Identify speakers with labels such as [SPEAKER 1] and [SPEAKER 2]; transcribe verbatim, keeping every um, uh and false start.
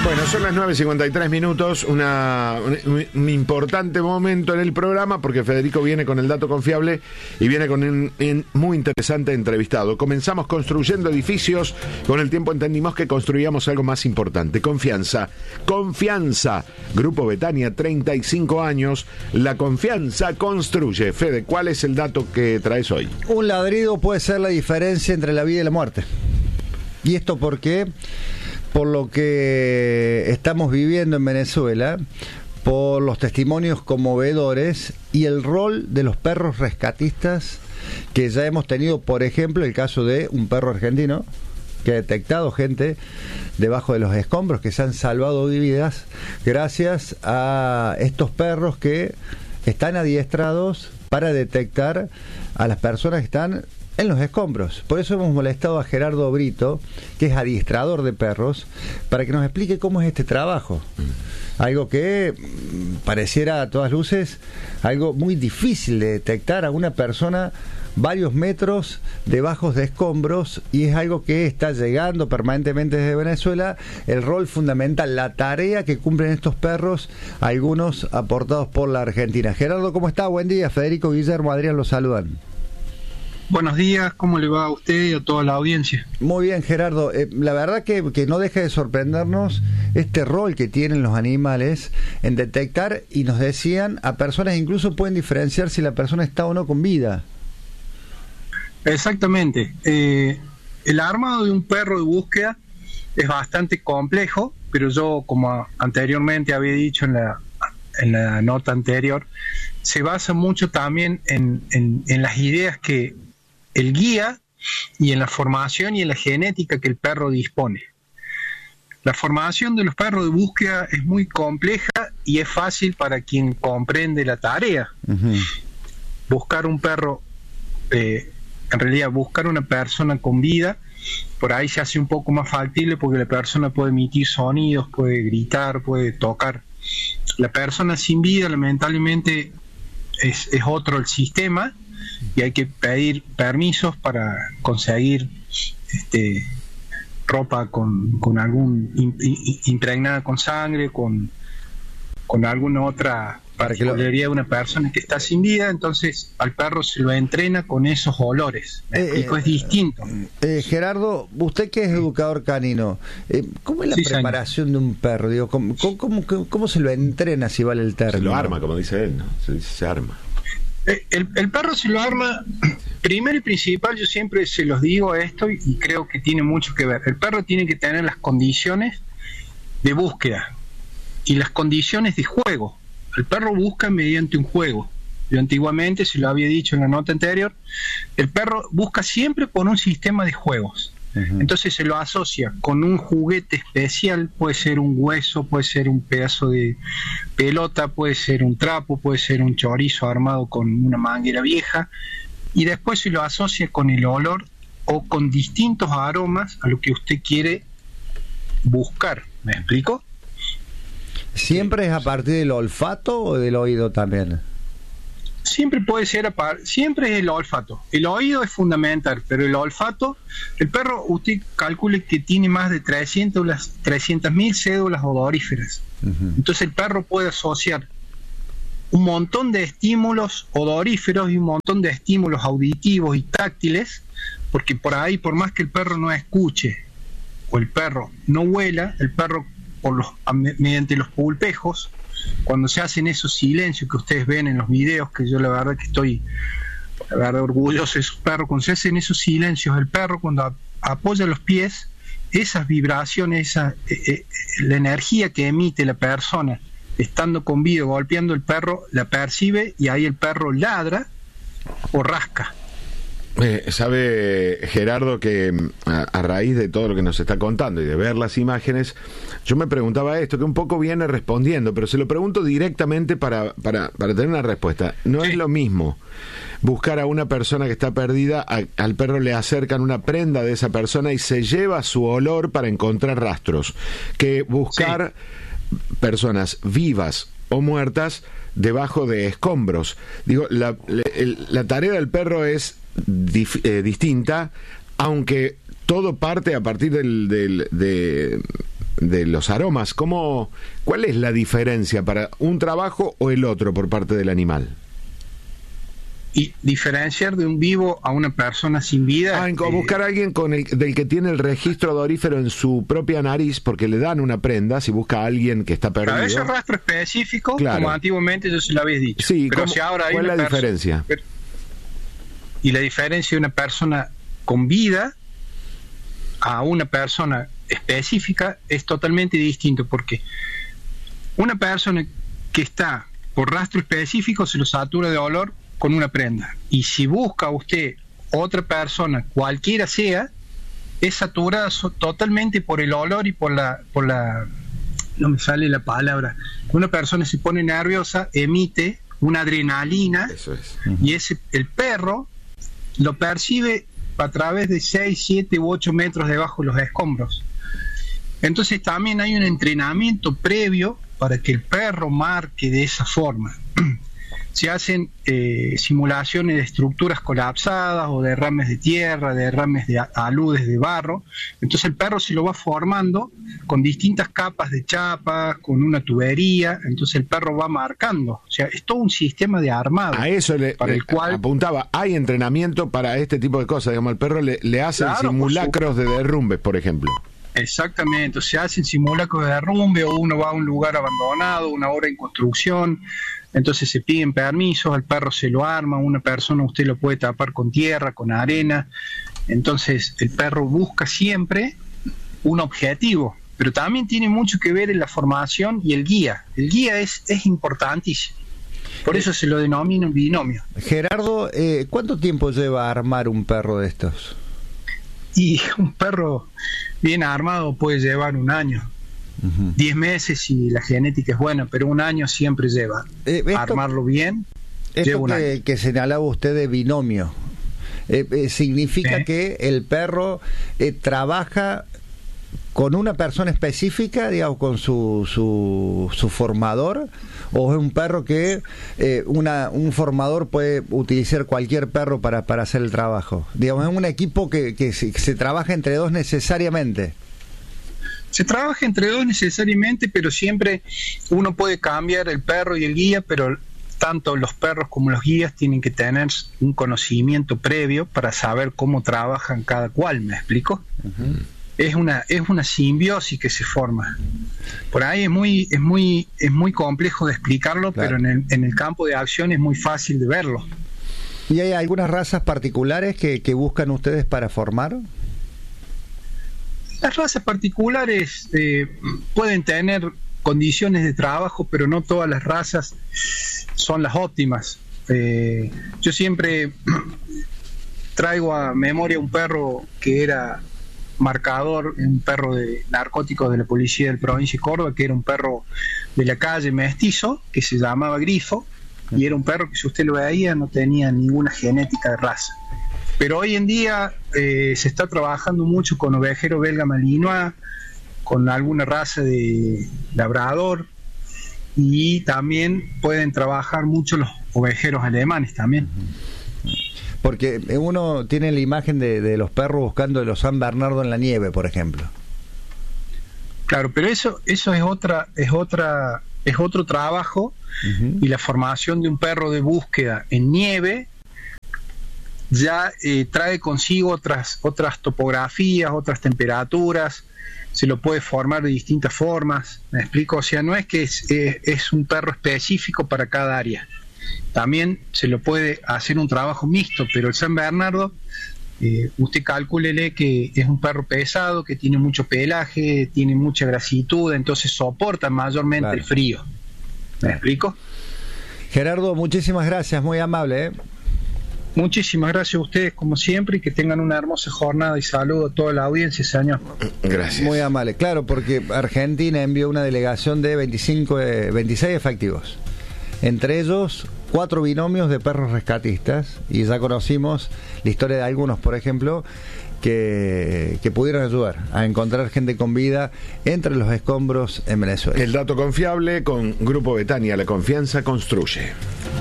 [SPEAKER 1] Bueno, son las nueve cincuenta y tres minutos, una, un, un importante momento en el programa porque Federico viene con el dato confiable y viene con un, un muy interesante entrevistado. Comenzamos construyendo edificios, con el tiempo entendimos que construíamos algo más importante, confianza. Confianza, Grupo Betania, treinta y cinco años, la confianza construye. Fede, ¿cuál es el dato que traes hoy?
[SPEAKER 2] Un ladrido puede ser la diferencia entre la vida y la muerte. ¿Y esto por qué? Por lo que estamos viviendo en Venezuela, por los testimonios conmovedores y el rol de los perros rescatistas que ya hemos tenido, por ejemplo, el caso de un perro argentino que ha detectado gente debajo de los escombros, que se han salvado vidas gracias a estos perros que están adiestrados para detectar a las personas que están en los escombros. Por eso hemos molestado a Gerardo Brito, que es adiestrador de perros, para que nos explique cómo es este trabajo. Algo que pareciera a todas luces algo muy difícil de detectar a una persona varios metros debajo de escombros, y es algo que está llegando permanentemente desde Venezuela, el rol fundamental, la tarea que cumplen estos perros, algunos aportados por la Argentina. Gerardo, ¿cómo está? Buen día. Federico, Guillermo, Adrián los saludan.
[SPEAKER 3] Buenos días, ¿cómo le va a usted y a toda la audiencia?
[SPEAKER 2] Muy bien, Gerardo. Eh, la verdad que, que no deja de sorprendernos este rol que tienen los animales en detectar, y nos decían, a personas incluso pueden diferenciar si la persona está o no con vida.
[SPEAKER 3] Exactamente. Eh, el armado de un perro de búsqueda es bastante complejo, pero yo, como anteriormente había dicho en la, en la nota anterior, se basa mucho también en, en, en las ideas que el guía y en la formación y en la genética que el perro dispone. La formación de los perros de búsqueda es muy compleja y es fácil para quien comprende la tarea. Uh-huh. Buscar un perro, eh, en realidad buscar una persona con vida, por ahí se hace un poco más factible porque la persona puede emitir sonidos, puede gritar, puede tocar. La persona sin vida, lamentablemente, es, es otro el sistema, y hay que pedir permisos para conseguir este, ropa con, con algún impregnada con sangre, con, con alguna otra particularidad de una persona que está sin vida. Entonces al perro se lo entrena con esos olores. ¿Me eh, explico? Es distinto.
[SPEAKER 2] Eh, Gerardo, usted que es educador canino, eh, ¿cómo es la sí, preparación señor. de un perro? Digo, ¿cómo, cómo, cómo, ¿Cómo se lo entrena, si vale el término?
[SPEAKER 1] Se lo arma, como dice él, ¿no? Se, se arma.
[SPEAKER 3] El, el perro se lo arma, primero y principal, yo siempre se los digo esto y, y creo que tiene mucho que ver. El perro tiene que tener las condiciones de búsqueda y las condiciones de juego. El perro busca mediante un juego. Yo antiguamente, se lo había dicho en la nota anterior, el perro busca siempre por un sistema de juegos. Uh-huh. Entonces se lo asocia con un juguete especial, puede ser un hueso, puede ser un pedazo de pelota, puede ser un trapo, puede ser un chorizo armado con una manguera vieja, y después se lo asocia con el olor o con distintos aromas a lo que usted quiere buscar. ¿Me explico?
[SPEAKER 2] ¿Siempre es a partir del olfato o del oído también?
[SPEAKER 3] Siempre puede ser, siempre es el olfato. El oído es fundamental, pero el olfato, el perro, usted calcule que tiene más de trescientas mil cédulas odoríferas. Uh-huh. Entonces el perro puede asociar un montón de estímulos odoríferos y un montón de estímulos auditivos y táctiles, porque por ahí, por más que el perro no escuche o el perro no huela, el perro por los, mediante los pulpejos, cuando se hacen esos silencios que ustedes ven en los videos, que yo la verdad que estoy la verdad orgulloso de esos perros, cuando se hacen esos silencios, el perro cuando a, apoya los pies, esas vibraciones, esa, eh, eh, la energía que emite la persona estando con vida, golpeando el perro, la percibe, y ahí el perro ladra o rasca.
[SPEAKER 1] Eh, sabe Gerardo que a, a raíz de todo lo que nos está contando y de ver las imágenes, yo me preguntaba esto, que un poco viene respondiendo, pero se lo pregunto directamente para, para, para tener una respuesta. No sí. Es lo mismo buscar a una persona que está perdida, a, al perro le acercan una prenda de esa persona y se lleva su olor para encontrar rastros, que buscar sí. personas vivas o muertas debajo de escombros. Digo, la, la, la tarea del perro es Dif, eh, distinta, aunque todo parte a partir del, del, de, de los aromas. ¿Cómo, ¿Cuál es la diferencia para un trabajo o el otro por parte del animal?
[SPEAKER 3] Y diferenciar de un vivo a una persona sin vida.
[SPEAKER 1] Ah,
[SPEAKER 3] eh,
[SPEAKER 1] buscar a alguien con el, del que tiene el registro odorífero en su propia nariz, porque le dan una prenda, si busca a alguien que está perdido.
[SPEAKER 3] Claro, ese rastro específico,
[SPEAKER 1] claro,
[SPEAKER 3] como antiguamente yo se lo había dicho.
[SPEAKER 1] Sí,
[SPEAKER 3] pero
[SPEAKER 1] ¿cómo,
[SPEAKER 3] si ahora hay
[SPEAKER 1] ¿cuál es la
[SPEAKER 3] perso-
[SPEAKER 1] diferencia?
[SPEAKER 3] Y la diferencia de una persona con vida a una persona específica es totalmente distinto, porque una persona que está por rastro específico se lo satura de olor con una prenda, y si busca usted otra persona, cualquiera sea, es saturada so- totalmente por el olor y por la, por la, no me sale la palabra, una persona se pone nerviosa, emite una adrenalina.
[SPEAKER 1] Eso es.
[SPEAKER 3] Y ese, el perro lo percibe a través de seis, siete u ocho metros debajo de los escombros. Entonces también hay un entrenamiento previo para que el perro marque de esa forma. Se hacen eh, simulaciones de estructuras colapsadas o derrames de tierra, derrames de aludes de barro. Entonces el perro se lo va formando con distintas capas de chapa, con una tubería. Entonces el perro va marcando. O sea, es todo un sistema de armado.
[SPEAKER 1] A eso le,
[SPEAKER 3] para
[SPEAKER 1] le
[SPEAKER 3] el cual
[SPEAKER 1] apuntaba. Hay entrenamiento para este tipo de cosas. Digamos, al perro le, le hacen
[SPEAKER 3] Claro,
[SPEAKER 1] simulacros de derrumbes, por ejemplo.
[SPEAKER 3] Exactamente, se hacen simulacros de derrumbe, o uno va a un lugar abandonado, una obra en construcción, entonces se piden permisos, al perro se lo arma, una persona usted lo puede tapar con tierra, con arena, entonces el perro busca siempre un objetivo, pero también tiene mucho que ver en la formación y el guía. El guía es, es importantísimo, por eso se lo denomina un binomio.
[SPEAKER 2] Gerardo, eh, ¿cuánto tiempo lleva armar un perro de estos?
[SPEAKER 3] Y un perro bien armado puede llevar un año, uh-huh. diez meses si la genética es buena, pero un año siempre lleva.
[SPEAKER 2] Eh, esto,
[SPEAKER 3] Armarlo bien,
[SPEAKER 2] esto
[SPEAKER 3] lleva un
[SPEAKER 2] que,
[SPEAKER 3] año.
[SPEAKER 2] que señalaba usted de binomio, eh, eh, significa ¿Eh? que el perro eh, trabaja con una persona específica, digamos, con su, su, su formador, o es un perro que eh, una, un formador puede utilizar cualquier perro para, para hacer el trabajo. Digamos, es un equipo que, que, se, que se trabaja entre dos necesariamente.
[SPEAKER 3] Se trabaja entre dos necesariamente, pero siempre uno puede cambiar el perro y el guía, pero tanto los perros como los guías tienen que tener un conocimiento previo para saber cómo trabajan cada cual, ¿me explico? Uh-huh. Es una es una simbiosis que se forma. Por ahí es muy es muy es muy complejo de explicarlo, claro, pero en el, en el campo de acción es muy fácil de verlo.
[SPEAKER 2] ¿Y hay algunas razas particulares que, que buscan ustedes para formar?
[SPEAKER 3] Las razas particulares eh, pueden tener condiciones de trabajo, pero no todas las razas son las óptimas. Eh, yo siempre traigo a memoria un perro que era marcador, un perro de narcóticos de la policía de la provincia de Córdoba, que era un perro de la calle mestizo, que se llamaba Grifo, y era un perro que si usted lo veía no tenía ninguna genética de raza. Pero hoy en día eh, se está trabajando mucho con ovejero belga malinois, con alguna raza de labrador, y también pueden trabajar mucho los ovejeros alemanes también.
[SPEAKER 2] Porque uno tiene la imagen de, de los perros buscando los San Bernardo en la nieve, por ejemplo.
[SPEAKER 3] Claro, pero eso eso es otra es otra es otro trabajo, uh-huh. Y la formación de un perro de búsqueda en nieve ya eh, trae consigo otras otras topografías, otras temperaturas. Se lo puede formar de distintas formas. ¿Me explico? O sea, no es que es, es, es un perro específico para cada área. También se lo puede hacer un trabajo mixto, pero el San Bernardo, eh, usted calcúlele que es un perro pesado, que tiene mucho pelaje, tiene mucha grasitud, entonces soporta mayormente, claro, el frío. ¿Me explico?
[SPEAKER 2] Gerardo, muchísimas gracias, muy amable, ¿eh?
[SPEAKER 3] Muchísimas gracias a ustedes, como siempre, y que tengan una hermosa jornada, y saludo a toda la audiencia, señor.
[SPEAKER 1] Gracias.
[SPEAKER 2] Muy amable, claro, porque Argentina envió una delegación de veinticinco, eh, veintiséis efectivos. Entre ellos, cuatro binomios de perros rescatistas, y ya conocimos la historia de algunos, por ejemplo, que, que pudieron ayudar a encontrar gente con vida entre los escombros en Venezuela.
[SPEAKER 1] El dato confiable con Grupo Betania, la confianza construye.